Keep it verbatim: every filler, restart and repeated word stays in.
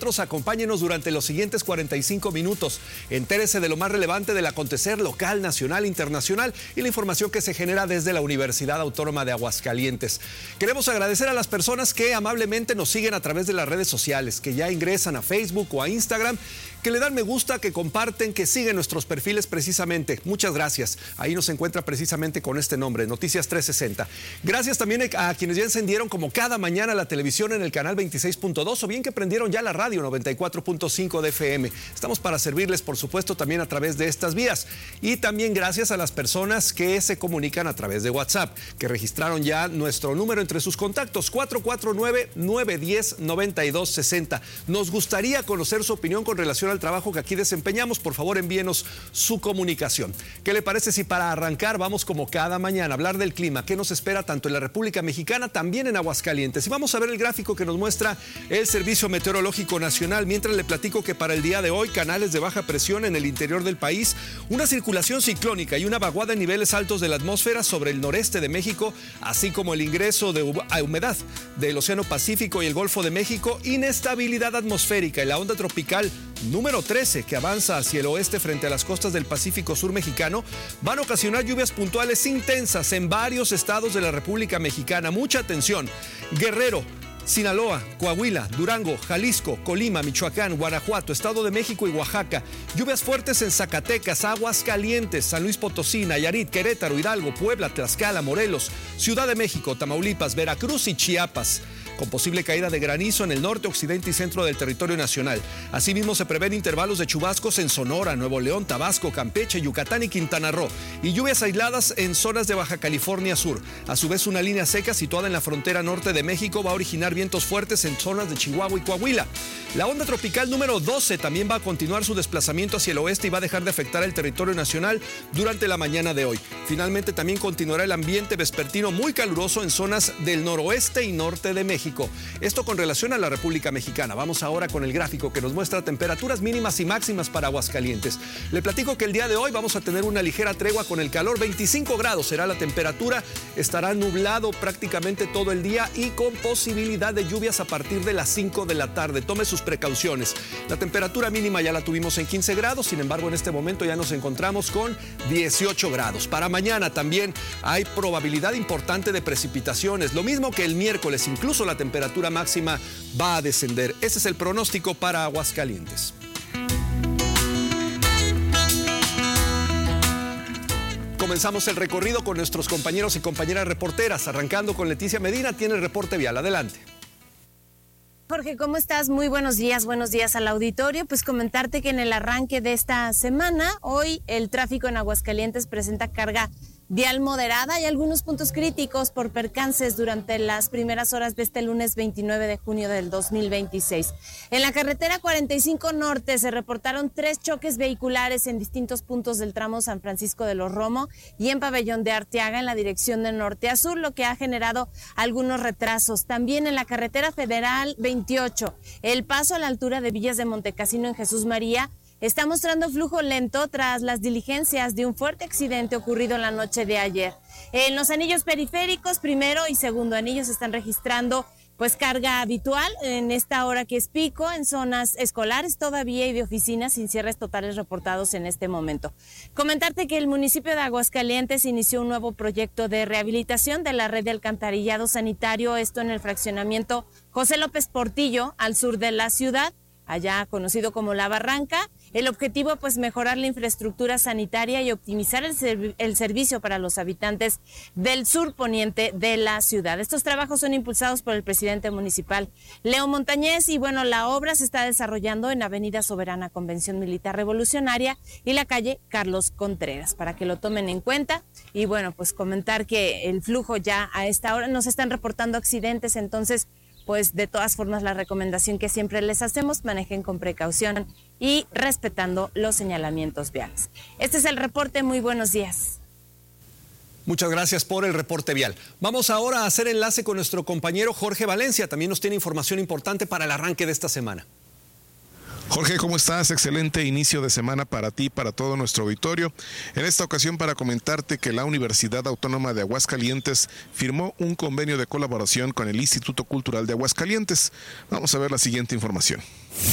nosotros, acompáñenos durante los siguientes cuarenta y cinco minutos. Entérese de lo más relevante del acontecer local, nacional, internacional y la información que se genera desde la Universidad Autónoma de Aguascalientes. Queremos agradecer a las personas que amablemente nos siguen a través de las redes sociales, que ya ingresan a Facebook o a Instagram, que le dan me gusta, que comparten, que siguen nuestros perfiles precisamente. Muchas gracias. Ahí nos encuentra precisamente con este nombre, Noticias trescientos sesenta. Gracias también a quienes ya encendieron como cada mañana la televisión en el canal veintiséis punto dos o bien que prendieron ya la radio noventa y cuatro punto cinco de F M. Estamos para servirles, por supuesto, también a través de estas vías. Y también gracias a las personas que se comunican a través de WhatsApp, que registraron ya nuestro número entre sus contactos, cuatro cuatro nueve, nueve uno cero, nueve dos seis cero. Nos gustaría conocer su opinión con relación al trabajo que aquí desempeñamos. Por favor, envíenos su comunicación. ¿Qué le parece si para arrancar vamos como cada mañana a hablar del clima? ¿Qué nos espera tanto en la República Mexicana, también en Aguascalientes? Y vamos a ver el gráfico que nos muestra el Servicio Meteorológico Nacional. Mientras le platico que para el día de hoy, canales de baja presión en el interior del país, una circulación ciclónica y una vaguada en niveles altos de la atmósfera sobre el noreste de México, así como el ingreso de humedad del Océano Pacífico y el Golfo de México, inestabilidad atmosférica y la onda tropical número trece, que avanza hacia el oeste frente a las costas del Pacífico Sur mexicano, van a ocasionar lluvias puntuales intensas en varios estados de la República Mexicana. Mucha atención. Guerrero, Sinaloa, Coahuila, Durango, Jalisco, Colima, Michoacán, Guanajuato, Estado de México y Oaxaca. Lluvias fuertes en Zacatecas, Aguascalientes, San Luis Potosí, Nayarit, Querétaro, Hidalgo, Puebla, Tlaxcala, Morelos, Ciudad de México, Tamaulipas, Veracruz y Chiapas, con posible caída de granizo en el norte, occidente y centro del territorio nacional. Asimismo, se prevén intervalos de chubascos en Sonora, Nuevo León, Tabasco, Campeche, Yucatán y Quintana Roo, y lluvias aisladas en zonas de Baja California Sur. A su vez, una línea seca situada en la frontera norte de México va a originar vientos fuertes en zonas de Chihuahua y Coahuila. La onda tropical número doce también va a continuar su desplazamiento hacia el oeste y va a dejar de afectar el territorio nacional durante la mañana de hoy. Finalmente, también continuará el ambiente vespertino muy caluroso en zonas del noroeste y norte de México. Esto con relación a la República Mexicana. Vamos ahora con el gráfico que nos muestra temperaturas mínimas y máximas para Aguascalientes. Le platico que el día de hoy vamos a tener una ligera tregua con el calor. veinticinco grados será la temperatura. Estará nublado prácticamente todo el día y con posibilidad de lluvias a partir de las cinco de la tarde. Tome sus precauciones. La temperatura mínima ya la tuvimos en quince grados. Sin embargo, en este momento ya nos encontramos con dieciocho grados. Para mañana también hay probabilidad importante de precipitaciones. Lo mismo que el miércoles. Incluso la temperatura máxima va a descender. Ese es el pronóstico para Aguascalientes. Comenzamos el recorrido con nuestros compañeros y compañeras reporteras, arrancando con Leticia Medina. Tiene el reporte vial. Adelante. Jorge, ¿cómo estás? Muy buenos días, buenos días al auditorio. Pues comentarte que en el arranque de esta semana, hoy el tráfico en Aguascalientes presenta carga vial moderada y algunos puntos críticos por percances durante las primeras horas de este lunes veintinueve de junio del dos mil veintiséis. En la carretera cuarenta y cinco Norte se reportaron tres choques vehiculares en distintos puntos del tramo San Francisco de los Romo y en Pabellón de Arteaga en la dirección de norte a sur, lo que ha generado algunos retrasos. También en la carretera federal veintiocho, el paso a la altura de Villas de Montecasino en Jesús María está mostrando flujo lento tras las diligencias de un fuerte accidente ocurrido en la noche de ayer. En los anillos periféricos, primero y segundo anillos, están registrando pues carga habitual en esta hora que es pico en zonas escolares todavía y de oficinas, sin cierres totales reportados en este momento. Comentarte que el municipio de Aguascalientes inició un nuevo proyecto de rehabilitación de la red de alcantarillado sanitario, esto en el fraccionamiento José López Portillo, al sur de la ciudad, allá conocido como La Barranca. El objetivo, pues, mejorar la infraestructura sanitaria y optimizar el, serv el servicio para los habitantes del sur poniente de la ciudad. Estos trabajos son impulsados por el presidente municipal, Leo Montañez, y bueno, la obra se está desarrollando en Avenida Soberana Convención Militar Revolucionaria y la calle Carlos Contreras, para que lo tomen en cuenta. Y bueno, pues comentar que el flujo ya a esta hora nos están reportando accidentes, entonces pues de todas formas la recomendación que siempre les hacemos, manejen con precaución y respetando los señalamientos viales. Este es el reporte, muy buenos días. Muchas gracias por el reporte vial. Vamos ahora a hacer enlace con nuestro compañero Jorge Valencia, también nos tiene información importante para el arranque de esta semana. Jorge, ¿cómo estás? Excelente inicio de semana para ti, para todo nuestro auditorio. En esta ocasión para comentarte que la Universidad Autónoma de Aguascalientes firmó un convenio de colaboración con el Instituto Cultural de Aguascalientes. Vamos a ver la siguiente información.